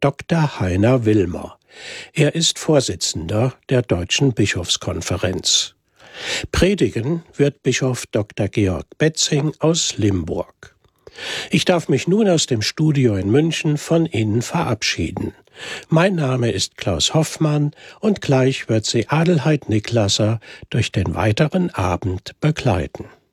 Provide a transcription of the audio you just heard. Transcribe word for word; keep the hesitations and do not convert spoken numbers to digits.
Doktor Heiner Wilmer. Er ist Vorsitzender der Deutschen Bischofskonferenz. Predigen wird Bischof Doktor Georg Betzing aus Limburg. Ich darf mich nun aus dem Studio in München von Ihnen verabschieden. Mein Name ist Klaus Hoffmann und gleich wird Sie Adelheid Niklasser durch den weiteren Abend begleiten.